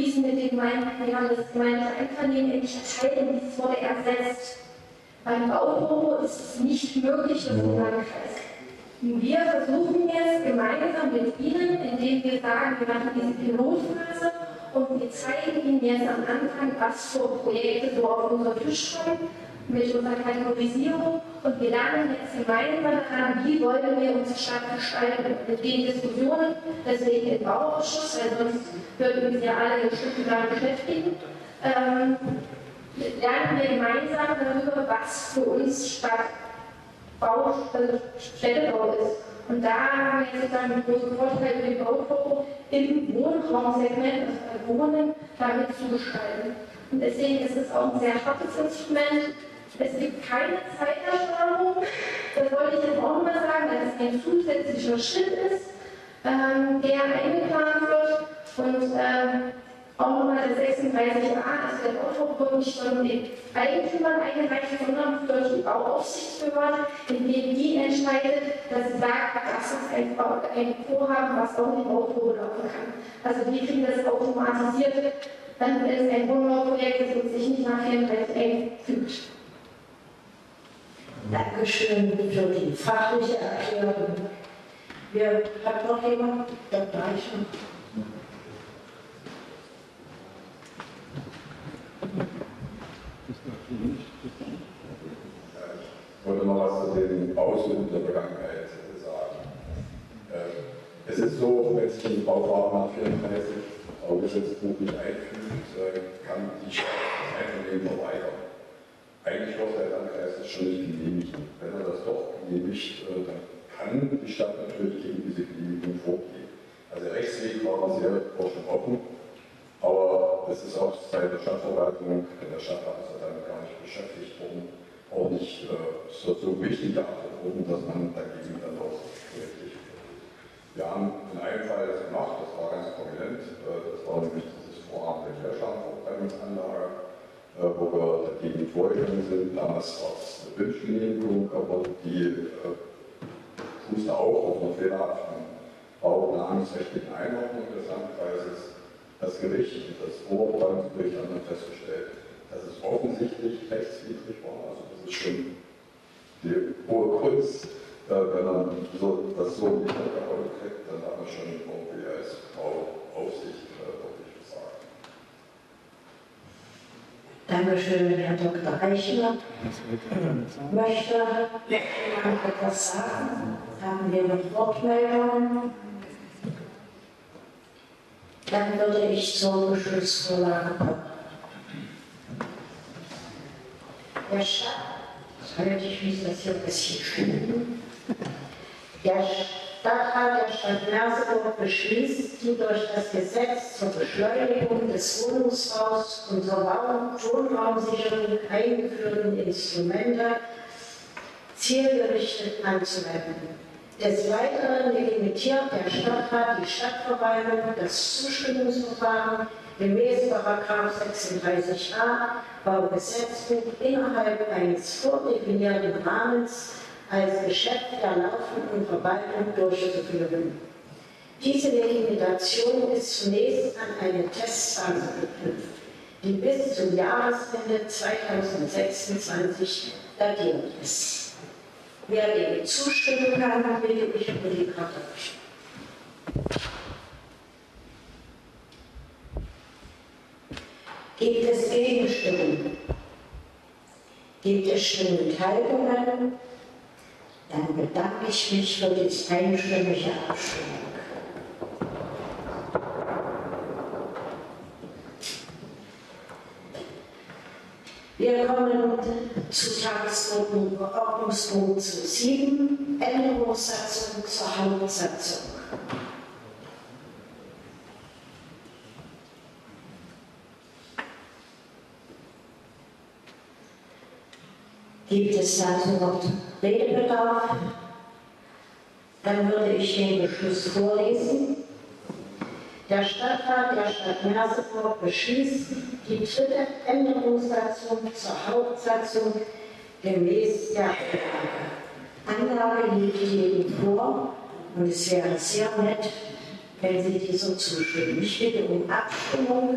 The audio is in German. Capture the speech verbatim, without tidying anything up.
abschließen mit den Gemeinden, wir haben das gemeindliche Einvernehmen endlich erteilt und dieses wurde ersetzt. Beim Bauturbo ist es nicht möglich, dass wir Landkreis. Wir versuchen jetzt gemeinsam mit Ihnen, indem wir sagen, wir machen diese Pilotphase und wir zeigen Ihnen jetzt am Anfang, was für Projekte so auf unseren Tisch kommen, mit unserer Kategorisierung, und wir lernen jetzt gemeinsam daran, wie wollen wir unsere Stadt gestalten. Mit den Diskussionen, deswegen im Bauausschuss, weil sonst würden wir sie ja alle stundenlang beschäftigen, ähm, lernen wir gemeinsam darüber, was für uns Stadtbau, also Städtebau ist. Und da haben wir jetzt sozusagen einen großen Vorteil für den Bauturbo im Wohnraumsegment, also bei Wohnen, damit zu gestalten. Und deswegen ist es auch ein sehr hartes Instrument. Es gibt keine Zeitersparung, das wollte ich jetzt auch nochmal sagen, dass es ein zusätzlicher Schritt ist, ähm, der eingeplant wird. Und ähm, auch nochmal der sechsunddreißig a, also der Bauturbo, nicht von den Eigentümern eingereicht, sondern durch die Bauaufsichtsbehörde, indem die entscheidet, dass sie sagt, das ist ein, ein Vorhaben, was auch in den Bauturbo laufen kann. Also wir kriegen das automatisiert, dann ist ein Wohnbauprojekt, das uns sich nicht nach vierunddreißig einfügt. Dankeschön für die fachliche Erklärung. Wer hat noch jemand? Der Gleiche. Ich wollte noch was zu den Auslösen der Vergangenheit sagen. Es ist so, wenn sich ein Bauvorhaben nach vierunddreißig Baugesetzbuch nicht einfügt, kann die Stadt das Einvernehmen verweigern. Eigentlich muss der Landkreis das schon nicht genehmigen. Wenn er das doch genehmigt, dann kann die Stadt natürlich gegen diese Genehmigung vorgehen. Also der Rechtsweg war bisher auch schon offen, aber es ist auch seit der Stadtverwaltung, der Stadtrat ist ja damit gar nicht beschäftigt worden, auch nicht äh, so, so wichtig geachtet worden, dass man dagegen dann auch rechtlich wird. Wir haben in einem Fall das gemacht, das war ganz prominent, äh, das war nämlich dieses Vorhaben der Klärschlammverbrennungsanlage, wo wir dagegen vorgegangen sind. Damals war es eine Wünschgenehmigung, aber die äh, fußte auch auf einer fehlerhaften bauplanungsrechtlichen Einordnung des Landkreises. Das Gericht, das Oberverwaltungsgericht, hat dann festgestellt, dass es offensichtlich rechtswidrig war. Also das ist schon die hohe Kunst. Äh, wenn man so, das so nicht abgeholt kriegt, dann hat man schon irgendwie als Bauaufsicht äh, wirklich versagt. Dankeschön, Herr Doktor Eichler. Möchte jemand etwas sagen? Haben wir noch Wortmeldungen? Dann würde ich zur Beschlussvorlage kommen. Der Stadt, halte ich mich das hier ein bisschen stimmen. Der Stadtrat der Stadt Merseburg beschließt, die durch das Gesetz zur Beschleunigung des Wohnungsbaus und zur Wohnraumsicherung eingeführten Instrumente zielgerichtet anzuwenden. Des Weiteren limitiert der Stadtrat die Stadtverwaltung das Zustimmungsverfahren gemäß Paragraph sechsunddreißig a Baugesetzbuch innerhalb eines vordefinierten Rahmens als Geschäft der laufenden Verwaltung durchzuführen. Diese Legitimation ist zunächst an eine Testphase geknüpft, die bis zum Jahresende zweitausendsechsundzwanzig datiert ist. Wer dem zustimmen kann, bitte ich um die Karte. Gibt es Gegenstimmen? Gibt es Stimmenthaltungen? Dann bedanke ich mich für die einstimmige Abstimmung. Wir kommen zu Tagesordnungspunkt sieben, Änderungssatzung zur Hauptsatzung. Gibt es dazu noch Redebedarf? Dann würde ich den Beschluss vorlesen. Der Stadtrat der Stadt Merseburg beschließt die dritte Änderungssatzung zur Hauptsatzung gemäß der Anlage. Anlage liegt Ihnen vor und es wäre sehr nett, wenn Sie dieser zustimmen. Ich bitte um Abstimmung.